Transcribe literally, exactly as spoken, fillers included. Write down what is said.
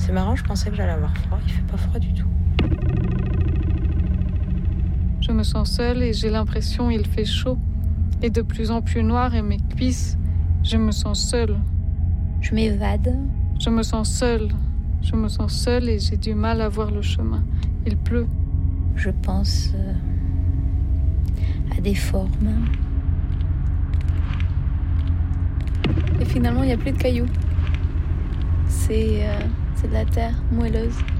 C'est marrant, je pensais que j'allais avoir froid. Il fait pas froid du tout. Je me sens seule et j'ai l'impression qu'il fait chaud. Et de plus en plus noir et mes cuisses, je me sens seule. Je m'évade. Je me sens seule. Je me sens seule et j'ai du mal à voir le chemin. Il pleut. Je pense euh, à des formes. Et finalement, il n'y a plus de cailloux. C'est, euh, c'est de la terre moelleuse.